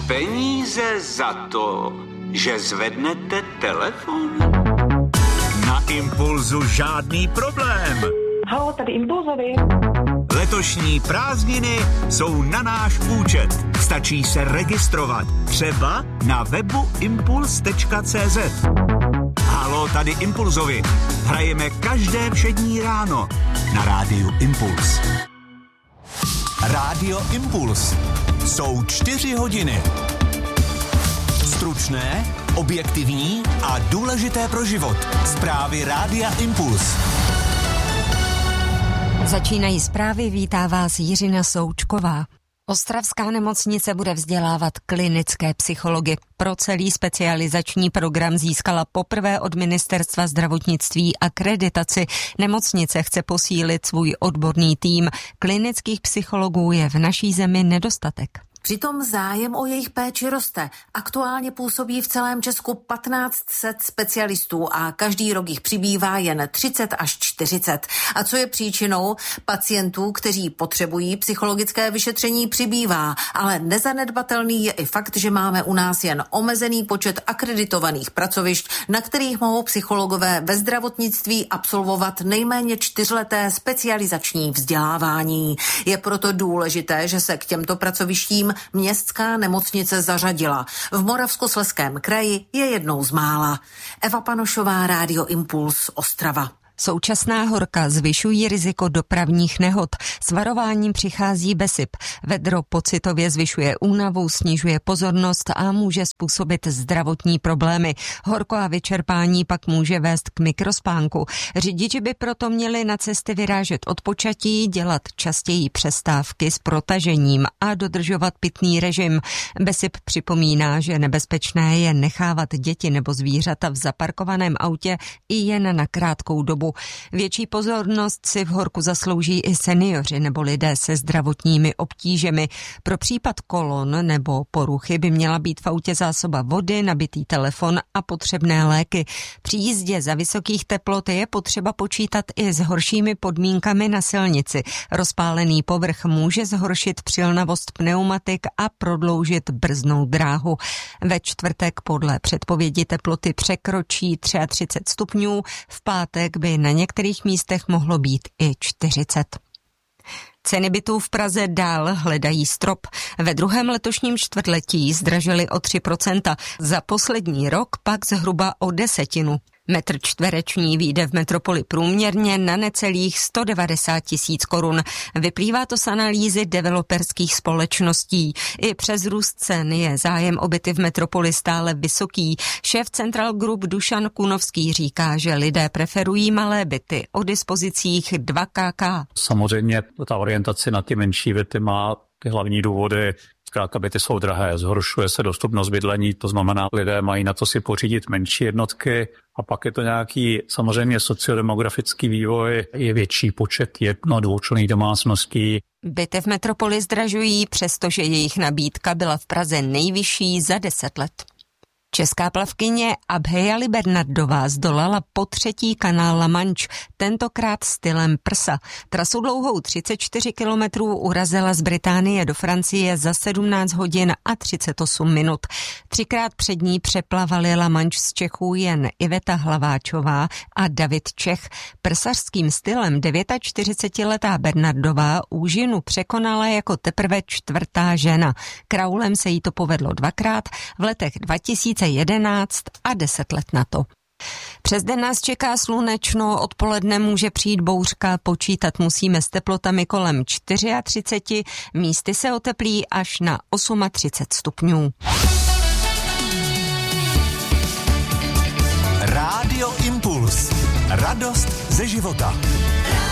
peníze za to, že zvednete telefon? Na Impulzu žádný problém. Haló, tady Impulzovi. Letošní prázdniny jsou na náš účet. Stačí se registrovat. Třeba na webu impuls.cz. Haló, tady Impulzovi. Hrajeme každé všední ráno na rádiu Impuls. Rádio Impuls. Jsou 4 hodiny. Stručné, objektivní a důležité pro život. Zprávy Rádia Impuls. Začínají zprávy, vítá vás Jiřina Součková. Ostravská nemocnice bude vzdělávat klinické psychology. Pro celý specializační program získala poprvé od Ministerstva zdravotnictví akreditaci. Nemocnice chce posílit svůj odborný tým. Klinických psychologů je v naší zemi nedostatek. Přitom zájem o jejich péči roste. Aktuálně působí v celém Česku 1500 specialistů a každý rok jich přibývá jen 30 až 40. A co je příčinou? Pacientů, kteří potřebují psychologické vyšetření, přibývá. Ale nezanedbatelný je i fakt, že máme u nás jen omezený počet akreditovaných pracovišť, na kterých mohou psychologové ve zdravotnictví absolvovat nejméně 4leté specializační vzdělávání. Je proto důležité, že se k těmto pracovištím městská nemocnice zařadila. V Moravskoslezském kraji je jednou z mála. Eva Panošová, Rádio Impuls, Ostrava. Současná horka zvyšují riziko dopravních nehod. S varováním přichází BESIP. Vedro pocitově zvyšuje únavu, snižuje pozornost a může způsobit zdravotní problémy. Horko a vyčerpání pak může vést k mikrospánku. Řidiči by proto měli na cesty vyrážet odpočatí, dělat častěji přestávky s protažením a dodržovat pitný režim. BESIP připomíná, že nebezpečné je nechávat děti nebo zvířata v zaparkovaném autě i jen na krátkou dobu. Větší pozornost si v horku zaslouží i seniori nebo lidé se zdravotními obtížemi. Pro případ kolon nebo poruchy by měla být v autě zásoba vody, nabitý telefon a potřebné léky. Při jízdě za vysokých teplot je potřeba počítat i s horšími podmínkami na silnici. Rozpálený povrch může zhoršit přilnavost pneumatik a prodloužit brzdnou dráhu. Ve čtvrtek podle předpovědi teploty překročí 33 stupňů, v pátek by na některých místech mohlo být i 40. Ceny bytů v Praze dál hledají strop. Ve druhém letošním čtvrtletí zdražily o 3%, za poslední rok pak zhruba o 10%. Metr čtvereční vyjde v metropoli průměrně na necelých 190 000 korun. Vyplývá to z analýzy developerských společností. I přes růst cen je zájem o byty v metropoli stále vysoký. Šéf Central Group Dušan Kunovský říká, že lidé preferují malé byty o dispozicích 2 kk. Samozřejmě ta orientace na ty menší byty má ty hlavní důvody. Zkrátka byty jsou drahé, zhoršuje se dostupnost bydlení, to znamená, lidé mají na to si pořídit menší jednotky a pak je to nějaký samozřejmě sociodemografický vývoj, je větší počet 1- a 2členných domácností. Byty v metropoli zdražují, přestože jejich nabídka byla v Praze nejvyšší za 10 let. Česká plavkyně Abheja Bernardová zdolala potřetí kanál La Manche, tentokrát stylem prsa. Trasu dlouhou 34 kilometrů urazila z Británie do Francie za 17 hodin a 38 minut. 3krát před ní přeplavali La Manche z Čechů jen Iveta Hlaváčová a David Čech. Prsařským stylem 49letá Bernardová úžinu překonala jako teprve 4. žena. Kraulem se jí to povedlo 2krát v letech 2011 a 10 let na to. Přes den nás čeká slunečno, odpoledne může přijít bouřka, počítat musíme s teplotami kolem 34, místy se oteplí až na 38 stupňů. Rádio Impuls. Radost ze života.